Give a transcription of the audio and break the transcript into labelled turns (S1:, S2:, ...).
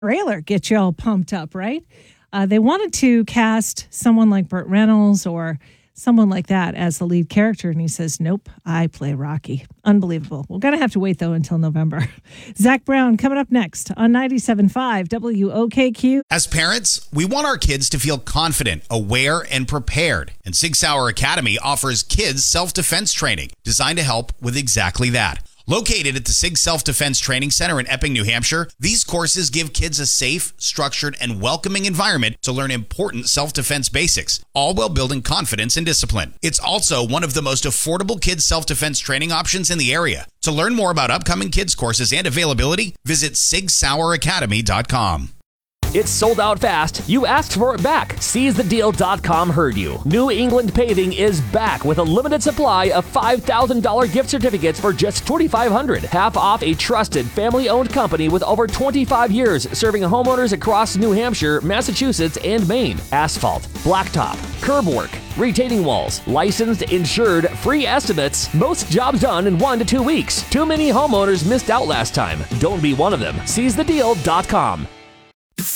S1: Trailer gets you all pumped up, right? They wanted to cast someone like Burt Reynolds or someone like that as the lead character, and he says, nope, I play Rocky. Unbelievable. We're going to have to wait, though, until November. Zach Brown coming up next on 97.5 WOKQ.
S2: As parents, we want our kids to feel confident, aware, and prepared. And Sig Sauer Academy offers kids self-defense training designed to help with exactly that. Located at the SIG Self-Defense Training Center in Epping, New Hampshire, these courses give kids a safe, structured, and welcoming environment to learn important self-defense basics, all while building confidence and discipline. It's also one of the most affordable kids self-defense training options in the area. To learn more about upcoming kids courses and availability, visit SigSauerAcademy.com.
S3: It's sold out fast. You asked for it back. SeizeTheDeal.com heard you. New England Paving is back with a limited supply of $5,000 gift certificates for just $2,500. Half off a trusted family-owned company with over 25 years serving homeowners across New Hampshire, Massachusetts, and Maine. Asphalt, blacktop, curb work, retaining walls, licensed, insured, free estimates. Most jobs done in 1 to 2 weeks. Too many homeowners missed out last time. Don't be one of them. SeizeTheDeal.com.